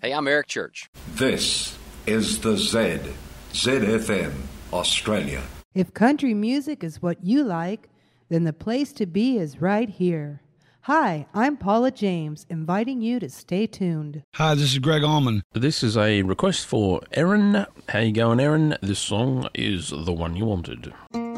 Hey, I'm Eric Church. This is the ZFM Australia. If country music is what you like, then the place to be is right here. Hi, I'm Paula James, inviting you to stay tuned. Hi, this is Greg Allman. This is a request for Erin. How you going, Erin? This song is the one you wanted.